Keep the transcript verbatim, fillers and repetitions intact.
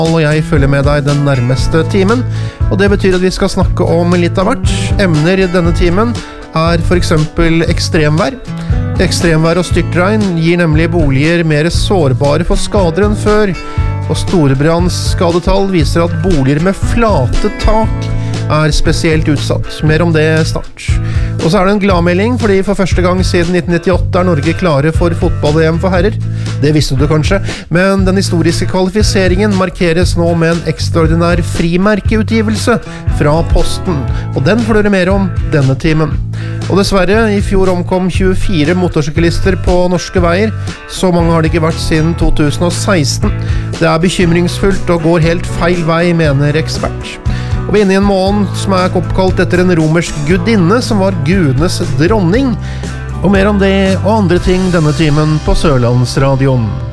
Og jeg følger med deg den nærmeste timen, og det betyr at vi skal snakke om litt av hvert. Emner i denne timen er for eksempel ekstremvær. Ekstremvær og styrtregn gir nemlig boliger mer sårbare for skader enn før, og storebrannsskadetall viser at boliger med flate tak er spesielt utsatt. Mer om det snart. Og så er det en gladmelding, fordi for første gang siden nitten nittiåtte er Norge klare for fotball-V M for herrer. Det visste du kanskje, men den historiske kvalifiseringen markeres nå med en ekstraordinær frimerkeutgivelse fra Posten, og den får dere mer om denne timen. Og dessverre, i fjor omkom tjuefire motorsyklister på norske veier. Så mange har det ikke vært siden to tusen og seksten. Det er bekymringsfullt og går helt feil vei, mener ekspert. Og vi er inne i en måned som er oppkalt etter en romersk gudinne som var gudenes dronning. Og mer om det og andre ting denne timen på Sørlandsradioen.